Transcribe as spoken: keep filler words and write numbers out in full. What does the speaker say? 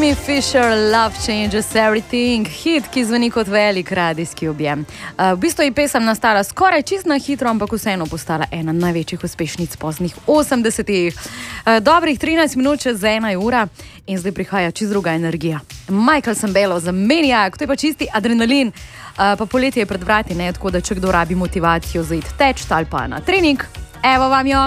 Jimmy Fisher, Love Changes Everything, hit, ki zveni kot velik radijski objem. Uh, v bistvu je pesem nastala skoraj čist na hitro, ampak vseeno postala ena največjih uspešnic poznih osemdesetih. Uh, dobrih trinajst minut čez ena ura in zdaj prihaja čist druga energija. Michael Sembello za Maniac, to je pa čisti adrenalin. Uh, pa poletje je pred vrati, ne, tako da če kdo rabi motivacijo za iti teč ali pa na trening, evo vam jo.